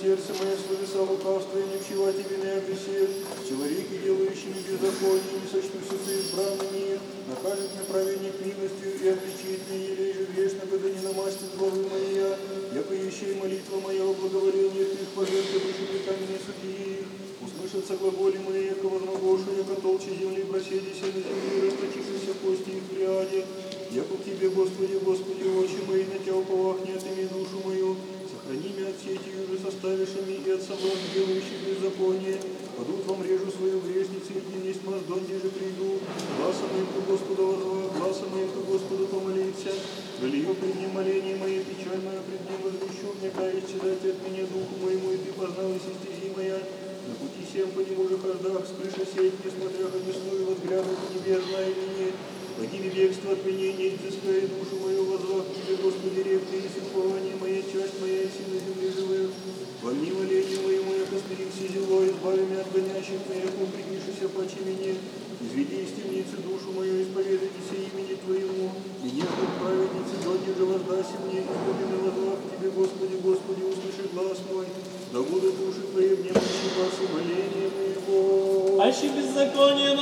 сердце мое словеса лукавства, и не вчива тебе не огресет. Человеки, делающими беззаконие, не сочтутся с избранными, накажет мне праведник милостью и обличит меня, елей же грешного, да не намастит главы моя. Яко еще и молитва моя о благоволении их пожертвы пришибитами не суди их. Услышатся глаголи мои, яко возмогошу, яко толчи земли, проседися на земле, расточившиеся кости их пряди. Яко к тебе, Господи, Господи, очи мои, на тебя уповах не отыми душу мою. Сохрани меня от сети уже составившими и от собак, делающих беззаконие. Падут вам режу свою грешницу, и есть маздон, где же приду. Гласа моим к Господу воззвал, гласа моим к Господу помолиться. Велиё пред ним моление мое, печаль моя пред ним возвещу. Мне каешься, дайте от меня духу моему, и ты познал и стези моя. На пути всем по нему же хождах, с крыши сеть, несмотря одесную, возглянут небесна или нет. Погиби бегство от меня, не изыскай душу мою, возвах к тебе, Господи, ревты и сухование моя, часть моя, и на земле живых. Вольни молению моему, яко смирив все зело, избави меня от гонящих меня, яко упрекнишься почи мне. Изведи из темницы душу мою, исповедайтесь имени Твоему, и нет от праведницы, донде же воздаси мне, исполнены возвах к тебе, Господи, Господи, услыши глаз мой, да будут души Твои в немощи вас и моление моего. Аще беззаконие